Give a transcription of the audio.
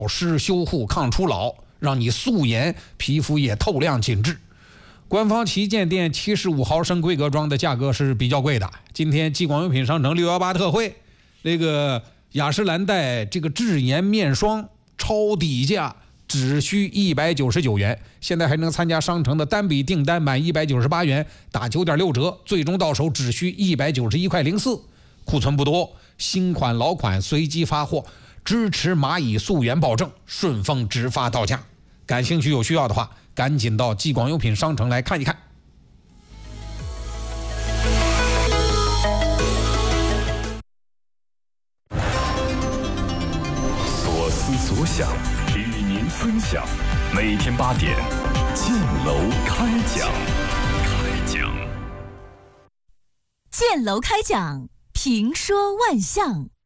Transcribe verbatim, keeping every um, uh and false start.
湿修护抗初老，让你素颜皮肤也透亮紧致。官方旗舰店七十五毫升规格装的价格是比较贵的。今天激广用品商城六一八特惠，那个雅诗兰黛这个智颜面霜超底价只需一百九十九元，现在还能参加商城的单笔订单满一百九十八元打 九点六 折，最终到手只需一百九十一块零四，库存不多，新款老款随机发货，支持蚂蚁溯源保证，顺丰直发到家。感兴趣有需要的话，赶紧到激广用品商城来看一看。 所思所想，与您分享。每天八点，建楼开讲。开讲。 建楼开讲，评说万象。